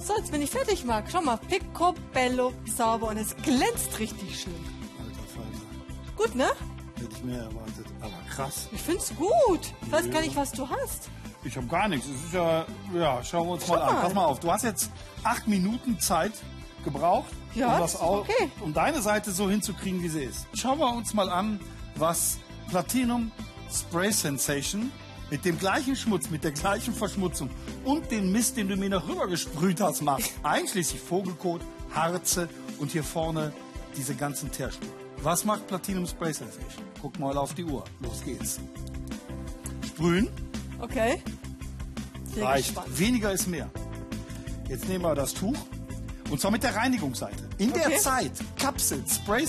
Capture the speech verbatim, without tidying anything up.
So, jetzt bin ich fertig, Marc. Schau mal, picobello sauber und es glänzt richtig schön. Alter Falter. Gut, ne? Hätte ich mehr erwartet. Aber krass. Ich find's gut. Ich weiß gar nicht, was du hast. Ich habe gar nichts. Es ist ja, ja, schauen wir uns mal, Schau an. mal. Pass mal auf, du hast jetzt acht Minuten Zeit gebraucht, Ja, um, das das ist au- okay. um deine Seite so hinzukriegen, wie sie ist. Schauen wir uns mal an, was Platinum Spray Sensation mit dem gleichen Schmutz, mit der gleichen Verschmutzung und den Mist, den du mir noch rübergesprüht hast, macht. Einschließlich Vogelkot, Harze und hier vorne diese ganzen Teerspuren. Was macht Platinum Spray Sensation? Guck mal auf die Uhr. Los geht's. Sprühen. Okay. Sehr Reicht. gespannt. Weniger ist mehr. Jetzt nehmen wir das Tuch. Und zwar mit der Reinigungsseite. In der Okay. Zeit kapselt Spray